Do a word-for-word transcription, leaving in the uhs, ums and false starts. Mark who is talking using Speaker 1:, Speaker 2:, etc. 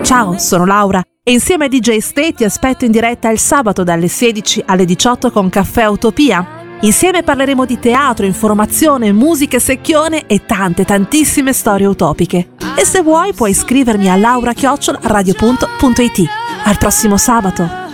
Speaker 1: Ciao, sono Laura e insieme a D J Ste ti aspetto in diretta il sabato dalle sedici alle diciotto con Caffè Utopia. Insieme parleremo di teatro, informazione, musica e secchione e tante tantissime storie utopiche. E se vuoi puoi iscrivermi a laura chiocciola radio punto it. Al prossimo sabato!